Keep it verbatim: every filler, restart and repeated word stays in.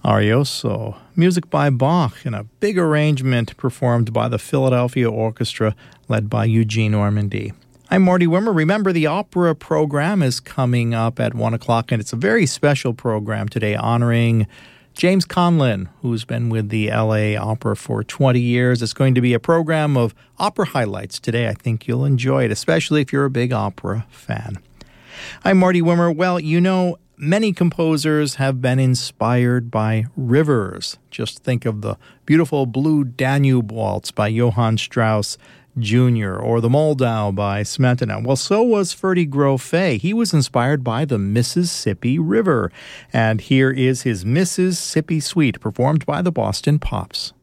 Arioso, music by Bach in a big arrangement performed by the Philadelphia Orchestra led by Eugene Ormandy. I'm Marty Wimmer. Remember, the opera program is coming up at one o'clock, and it's a very special program today honoring James Conlin, who's been with the L A Opera for twenty years. It's going to be a program of opera highlights today. I think you'll enjoy it, especially if you're a big opera fan. I'm Marty Wimmer. Well, you know, many composers have been inspired by rivers. Just think of the beautiful Blue Danube Waltz by Johann Strauss Junior or the Moldau by Smetana. Well, so was Ferdy Grofé. He was inspired by the Mississippi River. And here is his Mississippi Suite performed by the Boston Pops.